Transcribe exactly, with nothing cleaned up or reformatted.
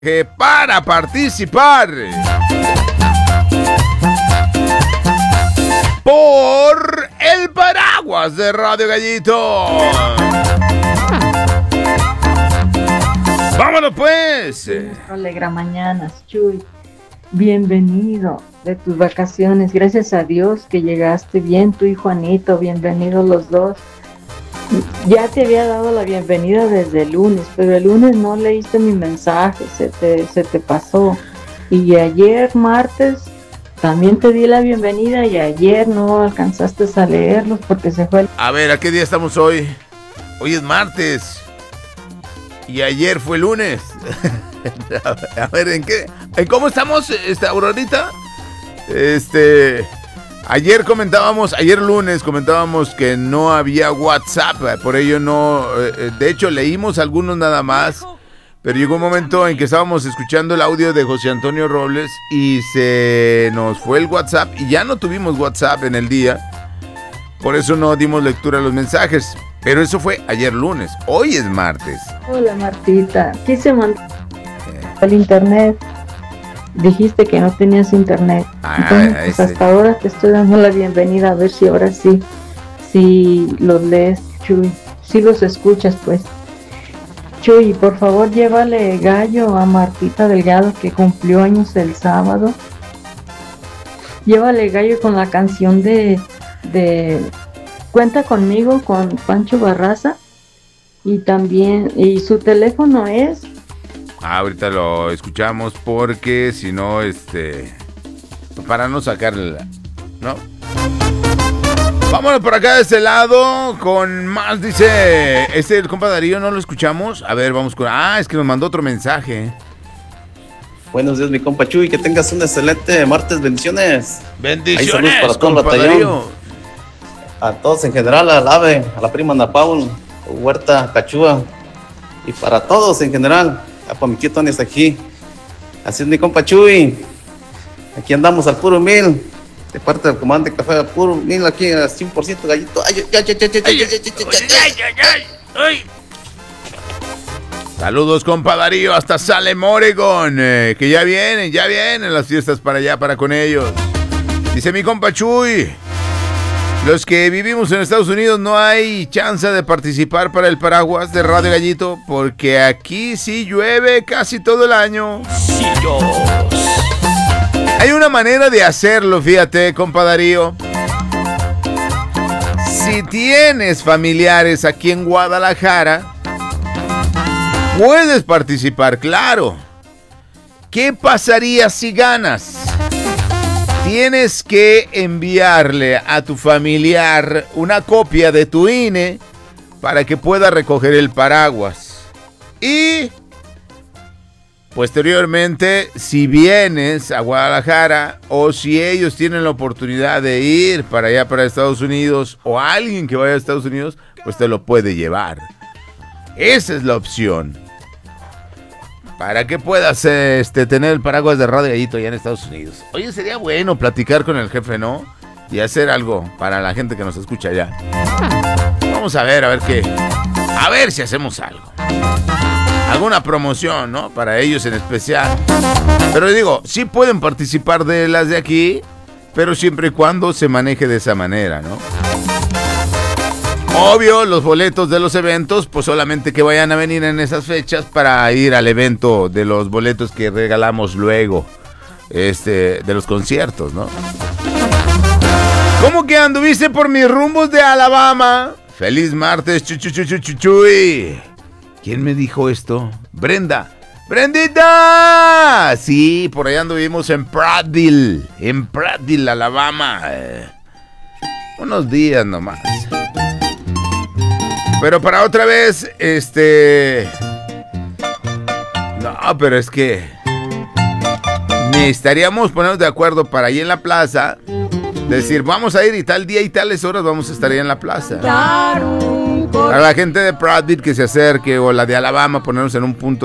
Que para participar por el paraguas de Radio Gallito. ¡Vámonos pues! Alegra mañanas, Chuy. Bienvenido de tus vacaciones. Gracias a Dios que llegaste bien, tú y Juanito. Bienvenidos los dos. Ya te había dado la bienvenida desde el lunes, pero el lunes no leíste mi mensaje, se te, se te pasó. Y ayer, martes, también te di la bienvenida y ayer no alcanzaste a leerlos porque se fue el... A ver, ¿a qué día estamos hoy? Hoy es martes. Y ayer fue lunes. A ver, ¿en qué? ¿En cómo estamos, esta Aurorita? Este... Ayer comentábamos, ayer lunes comentábamos que no había WhatsApp, por ello no, de hecho leímos algunos nada más, pero llegó un momento en que estábamos escuchando el audio de José Antonio Robles y se nos fue el WhatsApp y ya no tuvimos WhatsApp en el día, por eso no dimos lectura a los mensajes, pero eso fue ayer lunes, hoy es martes. Hola Martita, quise mandar al internet. Dijiste que no tenías internet. Ah, Entonces, pues ese. hasta ahora te estoy dando la bienvenida. A ver si ahora sí, si los lees, Chuy. Si los escuchas, pues. Chuy, por favor, llévale gallo a Martita Delgado, que cumplió años el sábado. Llévale gallo con la canción de, de Cuenta conmigo, con Pancho Barraza. Y también, y su teléfono es... Ah, ahorita lo escuchamos porque si no, este... para no sacarla, ¿no? Vámonos por acá de este lado con más, dice... Este, el compa Darío, ¿no lo escuchamos? A ver, vamos con... Ah, es que nos mandó otro mensaje. Buenos días, mi compa Chuy, que tengas un excelente martes, bendiciones. Bendiciones, para todo el compa batallón. Darío. A todos en general, al Ave, a la prima Ana Paul, Huerta, Cachúa, y para todos en general. Para mi tío Tony está aquí. Así es, mi compa Chuy. Aquí andamos al puro mil. De parte del comandante Café al puro mil, aquí al cien por ciento gallito. Ay, ay, ay, ay, ay, ay, ay, ay, ay, ay. Saludos, compa Darío, hasta Salem, Oregon. Eh, que ya vienen, ya vienen las fiestas para allá, para con ellos. Dice mi compa Chuy. Los que vivimos en Estados Unidos no hay chance de participar para el paraguas de Radio Gallito porque aquí sí llueve casi todo el año. Sí, Dios. Hay una manera de hacerlo, fíjate, compa Darío. Si tienes familiares aquí en Guadalajara, puedes participar, claro. ¿Qué pasaría si ganas? Tienes que enviarle a tu familiar una copia de tu I N E para que pueda recoger el paraguas. Y posteriormente, si vienes a Guadalajara o si ellos tienen la oportunidad de ir para allá, para Estados Unidos, o alguien que vaya a Estados Unidos, pues te lo puede llevar. Esa es la opción. Para que puedas este, tener el paraguas de Radio Gallito allá en Estados Unidos. Oye, sería bueno platicar con el jefe, ¿no? Y hacer algo para la gente que nos escucha allá. Vamos a ver, a ver qué. A ver si hacemos algo. Alguna promoción, ¿no? Para ellos en especial. Pero digo, sí pueden participar de las de aquí, pero siempre y cuando se maneje de esa manera, ¿no? Obvio, los boletos de los eventos, pues solamente que vayan a venir en esas fechas para ir al evento de los boletos que regalamos luego, este, de los conciertos, ¿no? ¿Cómo que anduviste por mis rumbos de Alabama? Feliz martes, chu, chu, chu, chu, chu, chuy. ¿Quién me dijo esto? Brenda. ¡Brendita! Sí, por allá anduvimos en Prattville, en Prattville, Alabama. Eh, unos días nomás. Pero para otra vez, este... No, pero es que... necesitaríamos ponernos de acuerdo para ahí en la plaza. Decir, vamos a ir y tal día y tales horas vamos a estar ahí en la plaza. A la gente de Prattville que se acerque o la de Alabama, ponernos en un punto